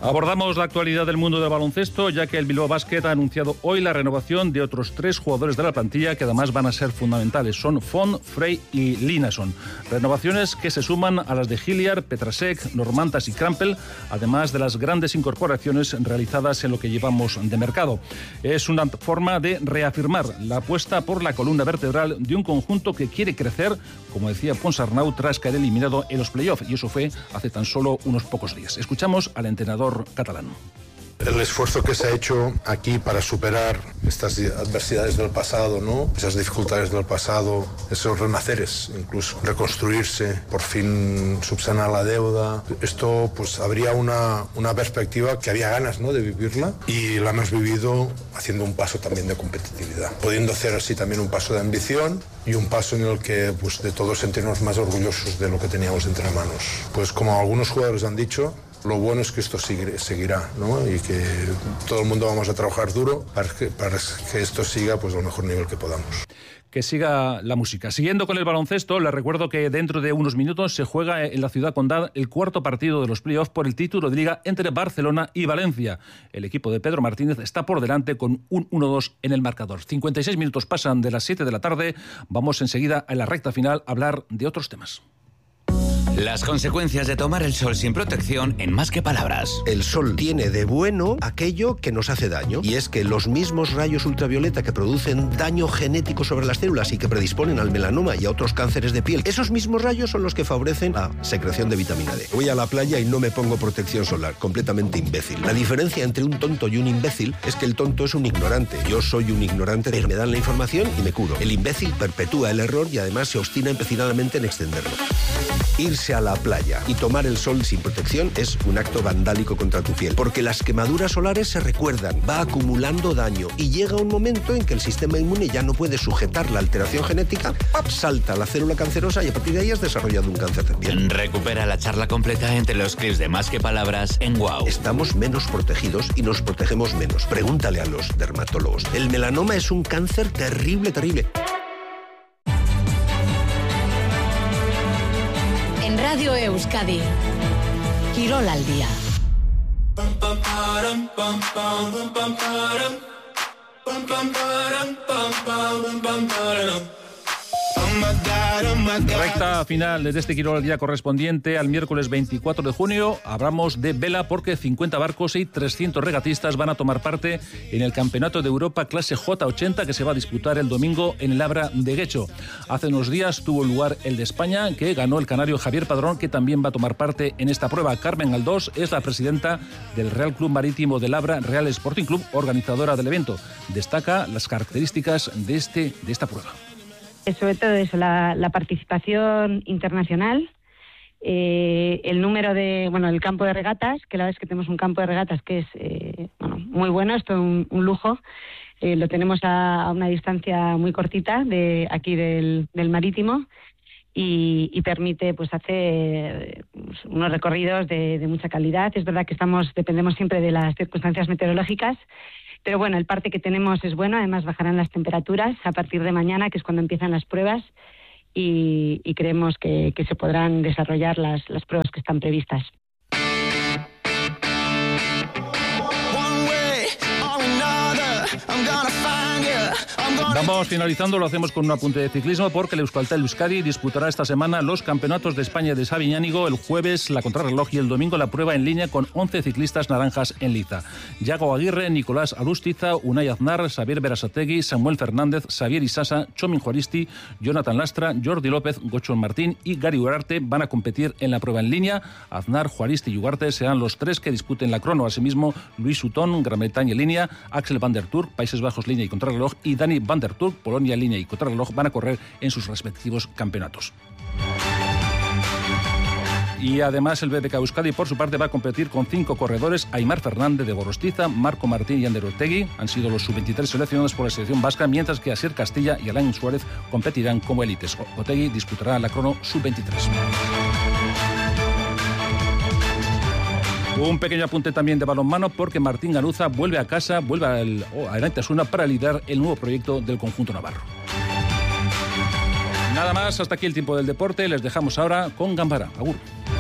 Abordamos la actualidad del mundo del baloncesto, ya que el Bilbao Basket ha anunciado hoy la renovación de otros 3 jugadores de la plantilla que además van a ser fundamentales. Son Font, Frey y Linason. Renovaciones que se suman a las de Hilliard, Petrasek, Normantas y Krampel, además de las grandes incorporaciones realizadas en lo que llevamos de mercado. Es una forma de reafirmar la apuesta por la columna vertebral de un conjunto que quiere crecer, como decía Ponsarnau, tras caer eliminado en los playoffs, y eso fue hace tan solo unos pocos días. Escuchamos al entrenador catalán. El esfuerzo que se ha hecho aquí para superar estas adversidades del pasado, ¿no? Esas dificultades del pasado, esos renaceres, incluso reconstruirse, por fin subsanar la deuda. Esto, pues, habría una perspectiva que había ganas, ¿no?, de vivirla, y la hemos vivido haciendo un paso también de competitividad, pudiendo hacer así también un paso de ambición y un paso en el que, pues, de todos sentirnos más orgullosos de lo que teníamos entre manos. Pues, como algunos jugadores han dicho, lo bueno es que esto seguirá, ¿no? Y que todo el mundo vamos a trabajar duro para que esto siga, pues, al mejor nivel que podamos. Que siga la música. Siguiendo con el baloncesto, les recuerdo que dentro de unos minutos se juega en la Ciudad Condal el cuarto partido de los playoffs por el título de Liga entre Barcelona y Valencia. El equipo de Pedro Martínez está por delante con un 1-2 en el marcador. 56 minutos pasan de las 7 de la tarde. Vamos enseguida a la recta final a hablar de otros temas. Las consecuencias de tomar el sol sin protección en Más que Palabras. El sol tiene de bueno aquello que nos hace daño, y es que los mismos rayos ultravioleta que producen daño genético sobre las células y que predisponen al melanoma y a otros cánceres de piel, esos mismos rayos son los que favorecen la secreción de vitamina D. Voy a la playa y no me pongo protección solar, completamente imbécil. La diferencia entre un tonto y un imbécil es que el tonto es un ignorante. Yo soy un ignorante, pero me dan la información y me curo. El imbécil perpetúa el error y además se obstina empecinadamente en extenderlo. Irse a la playa y tomar el sol sin protección es un acto vandálico contra tu piel, porque las quemaduras solares se recuerdan, va acumulando daño y llega un momento en que el sistema inmune ya no puede sujetar la alteración genética, ¡pap!, salta la célula cancerosa y a partir de ahí has desarrollado un cáncer de piel. Recupera la charla completa entre los clips de Más que Palabras en WOW. Estamos menos protegidos y nos protegemos menos. Pregúntale a los dermatólogos. El melanoma es un cáncer terrible, terrible. En Radio Euskadi, Quirol al día. Recta final de este Quirol al día correspondiente al miércoles 24 de junio. Hablamos de vela porque 50 barcos y 300 regatistas van a tomar parte en el Campeonato de Europa clase J80 que se va a disputar el domingo en el Abra de Guecho. Hace unos días tuvo lugar el de España, que ganó el canario Javier Padrón, que también va a tomar parte en esta prueba. Carmen Aldós es la presidenta del Real Club Marítimo del Abra, Real Sporting Club, organizadora del evento. Destaca las características de esta prueba. Sobre todo eso, la participación internacional, el número el campo de regatas, que la verdad es que tenemos un campo de regatas que es muy bueno, esto es un lujo. Lo tenemos a una distancia muy cortita de aquí del Marítimo y permite, pues, hacer unos recorridos de mucha calidad. Es verdad que dependemos siempre de las circunstancias meteorológicas, pero bueno, el parte que tenemos es bueno. Además bajarán las temperaturas a partir de mañana, que es cuando empiezan las pruebas, y creemos que se podrán desarrollar las pruebas que están previstas. Vamos finalizando, lo hacemos con un apunte de ciclismo porque el Euskaltel Euskadi disputará esta semana los campeonatos de España de Sabiñánigo, el jueves la contrarreloj y el domingo la prueba en línea con 11 ciclistas naranjas en liza. Yago Aguirre, Nicolás Arustiza, Unai Aznar, Xavier Berasategui, Samuel Fernández, Xavier Isasa, Chomin Juaristi, Jonathan Lastra, Jordi López, Gochon Martín y Gary Ugarte van a competir en la prueba en línea. Aznar, Juaristi y Ugarte serán los 3 que disputen la crono. Asimismo, Luis Sutton, Gran Bretaña en línea, Axel Van der Turk, Países Bajos línea y contrarreloj, y Dani Van der Turk, Polonia línea y contrarreloj, van a correr en sus respectivos campeonatos. Y además el BBK Euskadi, por su parte, va a competir con 5 corredores: Aimar Fernández de Gorostiza, Marco Martín y Ander Ortegui han sido los sub-23 seleccionados por la selección vasca, mientras que Asier Castilla y Alain Suárez competirán como élites. Ortegui disputará la crono sub-23. Un pequeño apunte también de balonmano porque Martín Ganuza vuelve a casa, vuelve a Naitasuna para liderar el nuevo proyecto del conjunto navarro. Nada más, hasta aquí el tiempo del deporte. Les dejamos ahora con Gambara. Agur.